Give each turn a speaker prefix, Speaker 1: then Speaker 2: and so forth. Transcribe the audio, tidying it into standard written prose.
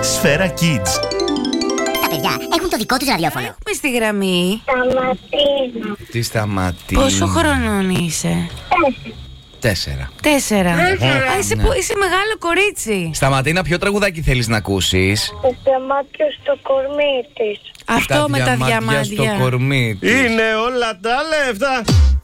Speaker 1: Σφαίρα Kids.
Speaker 2: Τα παιδιά έχουν το δικό τους ραδιόφωνο.
Speaker 3: Έχουμε στη γραμμή.
Speaker 4: Σταματίνα.
Speaker 5: Τι σταματεί.
Speaker 3: Πόσο χρονών είσαι?
Speaker 5: 4.
Speaker 3: 4. Είσαι μεγάλο κορίτσι.
Speaker 5: Σταματίνα, ποιο τραγουδάκι θέλεις να ακούσεις?
Speaker 4: Το διαμάτιο στο κορμί της.
Speaker 3: Αυτό με τα
Speaker 5: διαμάντια
Speaker 3: διαμάντια.
Speaker 5: στο κορμί της.
Speaker 6: Είναι όλα τα λεφτά